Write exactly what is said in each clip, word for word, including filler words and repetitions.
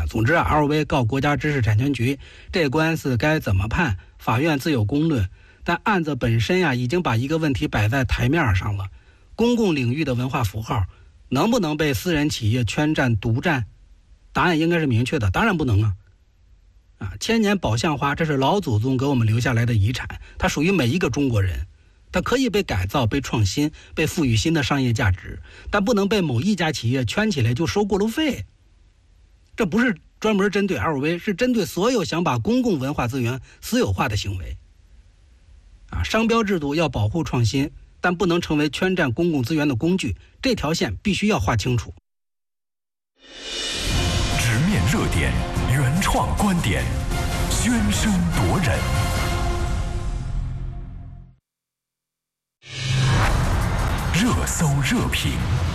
啊，总之啊 ，L V 告国家知识产权局，这官司该怎么判，法院自有公论。但案子本身呀、啊，已经把一个问题摆在台面上了：公共领域的文化符号能不能被私人企业圈占独占？答案应该是明确的，当然不能啊！啊，千年宝相花，这是老祖宗给我们留下来的遗产，它属于每一个中国人，它可以被改造、被创新、被赋予新的商业价值，但不能被某一家企业圈起来就收过路费。这不是专门针对 L V， 是针对所有想把公共文化资源私有化的行为。啊，商标制度要保护创新，但不能成为圈占公共资源的工具，这条线必须要划清楚。 直面热点，原创观点，喧声夺人。热搜热评。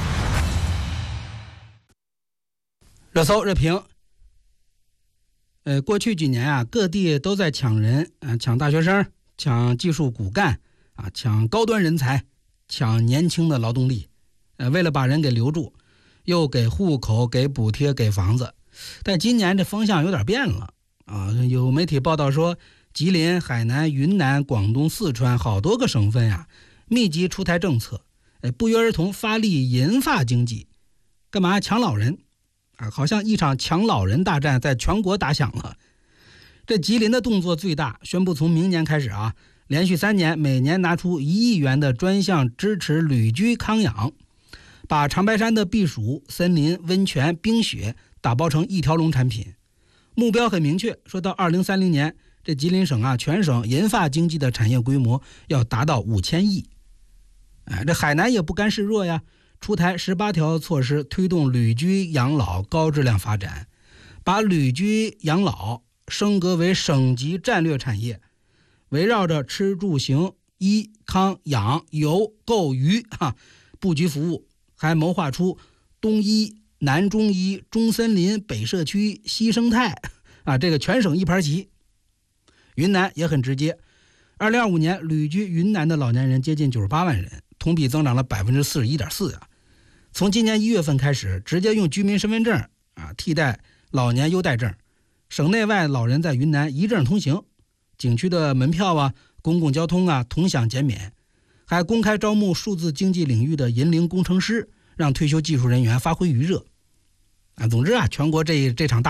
热搜热评。呃，过去几年啊，各地都在抢人，呃，抢大学生，抢技术骨干，啊，抢高端人才，抢年轻的劳动力。呃，为了把人给留住，又给户口、给补贴、给房子。但今年这风向有点变了啊！有媒体报道说，吉林、海南、云南、广东、四川好多个省份呀、啊，密集出台政策，哎，不约而同发力银发经济，干嘛抢老人？啊，好像一场抢老人大战在全国打响了。这吉林的动作最大，宣布从明年开始啊，连续三年每年拿出一亿元的专项支持旅居康养，把长白山的避暑、森林、温泉、冰雪打包成一条龙产品。目标很明确，说到二零三零年，这吉林省啊，全省银发经济的产业规模要达到五千亿。哎，这海南也不甘示弱呀，出台十八条措施，推动旅居养老高质量发展，把旅居养老升格为省级战略产业，围绕着吃住行医康养游购娱哈布局服务，还谋划出东医、南中医、中森林、北社区、西生态啊，这个全省一盘棋。云南也很直接，二零二五年旅居云南的老年人接近九十八万人，同比增长了百分之四十一点四啊。从今年一月份开始，直接用居民身份证啊替代老年优待证，省内外老人在云南一证通行，景区的门票啊、公共交通啊同享减免，还公开招募数字经济领域的银龄工程师，让退休技术人员发挥余热。啊，总之啊，全国这这场大